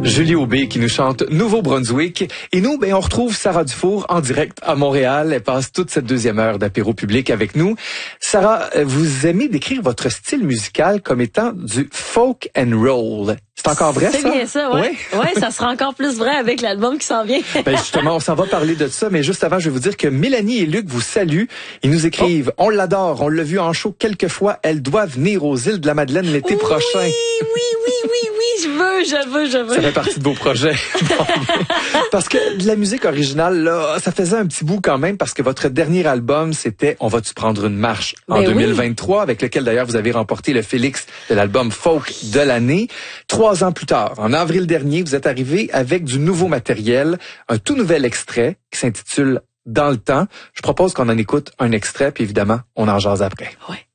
Julie Aubé qui nous chante Nouveau-Brunswick. Et nous, on retrouve Sarah Dufour en direct à Montréal. Elle passe toute cette deuxième heure d'apéro public avec nous. Sarah, vous aimez décrire votre style musical comme étant du folk and roll. C'est encore vrai, ça? C'est bien ça, oui. Oui, ça sera encore plus vrai avec l'album qui s'en vient. Justement, on s'en va parler de ça, mais juste avant, je vais vous dire que Mélanie et Luc vous saluent. Ils nous écrivent, On l'adore, on l'a vu en show quelques fois, elle doit venir aux îles de la Madeleine l'été prochain. Oui, je veux. Ça fait partie de vos projets. Parce que de la musique originale, là, ça faisait un petit bout quand même, parce que votre dernier album, c'était On va-tu prendre une marche en 2023, avec lequel d'ailleurs vous avez remporté le Félix de l'album folk de l'année. 3 ans plus tard, en avril dernier, vous êtes arrivé avec du nouveau matériel, un tout nouvel extrait qui s'intitule Dans le temps. Je propose qu'on en écoute un extrait, puis évidemment, on en jase après. Ouais.